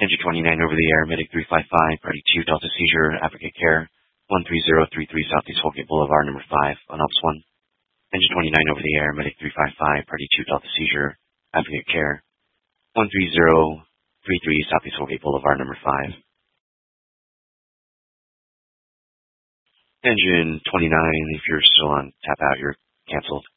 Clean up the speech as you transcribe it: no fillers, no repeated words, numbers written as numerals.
Engine 29 over the air, Medic 355, Party 2, Delta Seizure, Advocate Care, 13033 Southeast Holgate Boulevard, number 5, on Ops 1. Engine 29 over the air, Medic 355, Party 2, Delta Seizure, Advocate Care, 13033 Southeast Holgate Boulevard, number 5. Engine 29, if you're still on tap out, you're canceled.